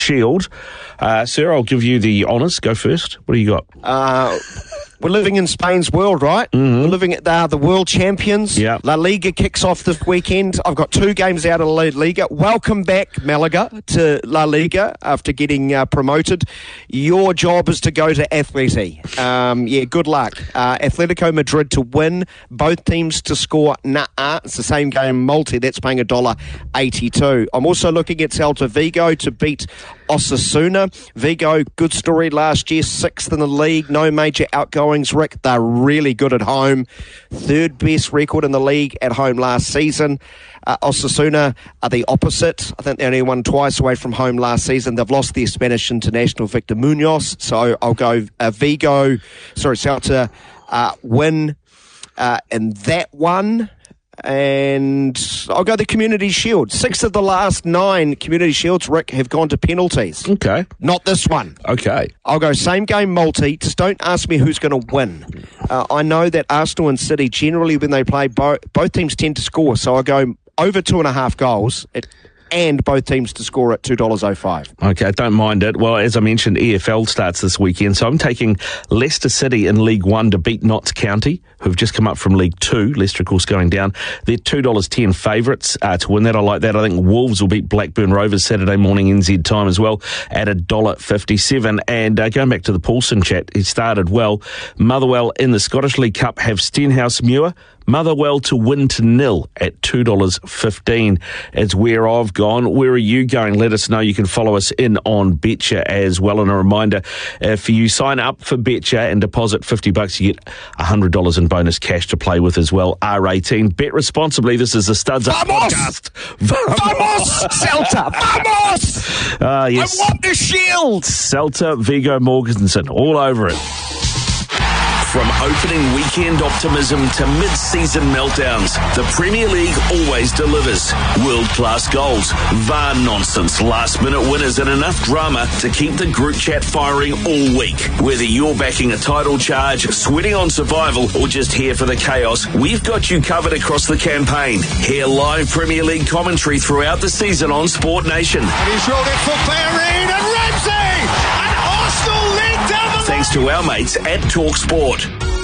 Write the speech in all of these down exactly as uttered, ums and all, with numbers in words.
Shield. Uh, sir, I'll give you the honours. Go first. What do you got? Uh, we're living in Spain's world, right? Mm-hmm. We're living at uh, the world champions. Yeah. La Liga kicks off this weekend. I've got two games out of La Liga. Welcome back, Malaga, to La Liga after getting uh, promoted. Your job is to go to Atleti. Um, yeah, good luck. Uh, Atletico Madrid to win. Both teams to score. Nah, it's the same game, multi. That's paying one dollar eighty-two. I'm also looking at Celta Vigo to beat Osasuna. Vigo, good story last year, sixth in the league, no major outgoings, Rick. They're really good at home. Third best record in the league at home last season. Uh, Osasuna are the opposite. I think they only won twice away from home last season. They've lost their Spanish international, Victor Munoz. So I'll go uh, Vigo, sorry, Celta uh, win uh, in that one. And I'll go the Community Shield. Six of the last nine Community Shields, Rick, have gone to penalties. Okay. Not this one. Okay. I'll go same game multi. Just don't ask me who's going to win. Uh, I know that Arsenal and City, generally when they play, bo- both teams tend to score. So I'll go over two and a half goals at, and both teams to score at two dollars oh five. Okay, don't mind it. Well, as I mentioned, E F L starts this weekend, so I'm taking Leicester City in League One to beat Notts County, who've just come up from League Two. Leicester, of course, going down. They're two dollars ten favourites uh, to win that. I like that. I think Wolves will beat Blackburn Rovers Saturday morning N Z time as well at one dollar fifty-seven. And uh, going back to the Paulson chat, he started well. Motherwell in the Scottish League Cup have Stenhouse Muir. Motherwell to win to nil at two dollars fifteen. It's where I've gone. Where are you going? Let us know. You can follow us in on Betcha as well. And a reminder, if you sign up for Betcha and deposit fifty bucks, you get one hundred dollars in bonus cash to play with as well. R eighteen. Bet responsibly. This is the Studs Up Vamos! podcast. Vamos! Celta! Vamos! Uh, yes. I want the shield! Celta, Vigo, Morganson, all over it. From opening weekend optimism to mid-season meltdowns, the Premier League always delivers. World-class goals, V A R nonsense, last-minute winners and enough drama to keep the group chat firing all week. Whether you're backing a title charge, sweating on survival, or just here for the chaos, we've got you covered across the campaign. Hear live Premier League commentary throughout the season on Sport Nation. And he's rolled it for Bellerin and Ramsey! And Arsenal lead down the Thanks to our mates at Talk Sport.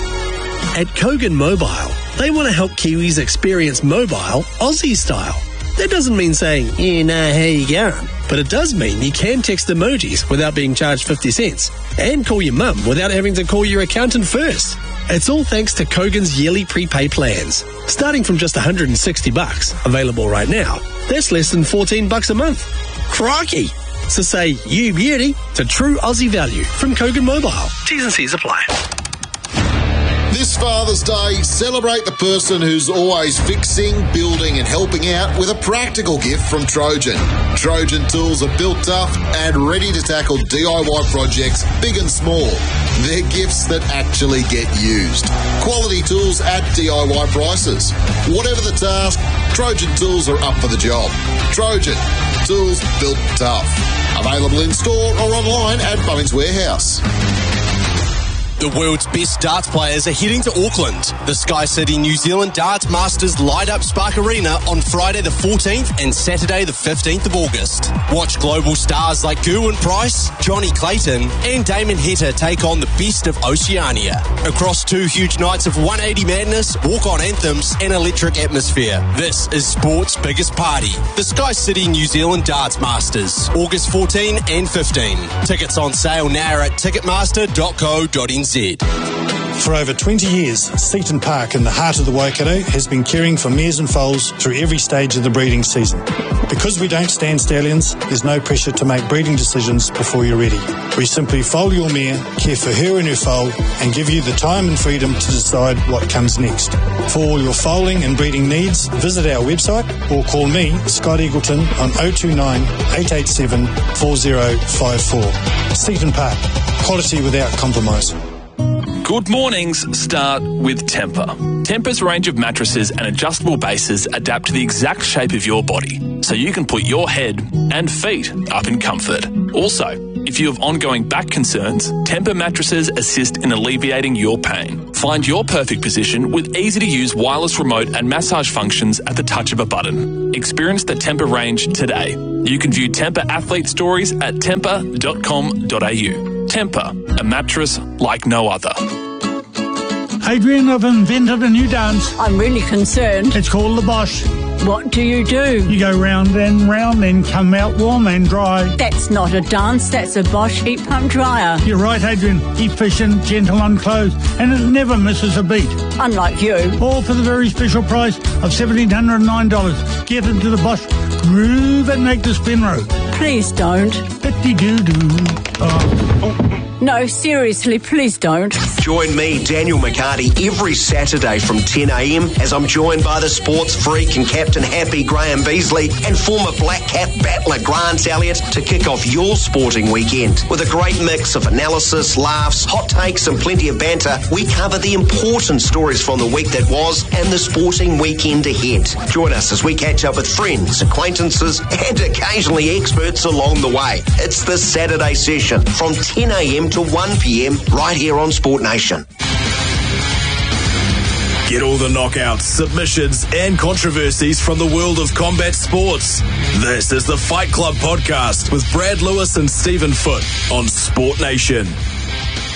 At Kogan Mobile, they want to help Kiwis experience mobile Aussie style. That doesn't mean saying, yeah, nah, how you going? But it does mean you can text emojis without being charged fifty cents and call your mum without having to call your accountant first. It's all thanks to Kogan's yearly prepay plans. Starting from just one hundred sixty bucks, available right now, that's less than fourteen bucks a month. Crikey! So say you beauty to true Aussie value from Kogan Mobile. T's and C's apply. This Father's Day, celebrate the person who's always fixing, building and helping out with a practical gift from Trojan. Trojan tools are built tough and ready to tackle D I Y projects big and small. They're gifts that actually get used. Quality tools at D I Y prices. Whatever the task, Trojan tools are up for the job. Trojan, tools built tough. Available in store or online at Bunnings Warehouse. The world's best darts players are heading to Auckland. The Sky City New Zealand Darts Masters light up Spark Arena on Friday the fourteenth and Saturday the fifteenth of August. Watch global stars like Gerwyn Price, Johnny Clayton and Damon Heta take on the best of Oceania. Across two huge nights of one eighty madness, walk-on anthems and electric atmosphere. This is sport's biggest party. The Sky City New Zealand Darts Masters, August fourteenth and fifteenth. Tickets on sale now at ticketmaster dot co dot n z. For over twenty years, Seaton Park in the heart of the Waikato has been caring for mares and foals through every stage of the breeding season. Because we don't stand stallions, there's no pressure to make breeding decisions before you're ready. We simply foal your mare, care for her and her foal, and give you the time and freedom to decide what comes next. For all your foaling and breeding needs, visit our website or call me, Scott Eagleton, on oh two nine, eight eight seven, four oh five four. Seaton Park, quality without compromise. Good mornings start with Tempur. Tempur's range of mattresses and adjustable bases adapt to the exact shape of your body, so you can put your head and feet up in comfort. Also, if you have ongoing back concerns, Tempur mattresses assist in alleviating your pain. Find your perfect position with easy-to-use wireless remote and massage functions at the touch of a button. Experience the Tempur range today. You can view Temper athlete stories at temper dot com dot a u. Temper, a mattress like no other. Adrian, I've invented a new dance. I'm really concerned. It's called the Bosch. What do you do? You go round and round, then come out warm and dry. That's not a dance, that's a Bosch heat pump dryer. You're right, Adrian. Efficient, gentle on clothes, and it never misses a beat. Unlike you. All for the very special price of one thousand seven hundred nine dollars. Get into the Bosch Groove and make the spin road. Please don't. Bitty-doo-doo. Oh. No, seriously, please don't. Join me, Daniel McCarty, every Saturday from ten a m as I'm joined by the sports freak and captain happy Graham Beasley and former Black Cap battler Grant Elliott to kick off your sporting weekend. With a great mix of analysis, laughs, hot takes and plenty of banter, we cover the important stories from the week that was and the sporting weekend ahead. Join us as we catch up with friends, acquaintances and occasionally experts along the way. It's the Saturday session from ten a m to one p m right here on Sport Nation. Get all the knockouts, submissions and controversies from the world of combat sports. This is the Fight Club podcast with Brad Lewis and Stephen Foote on Sport Nation.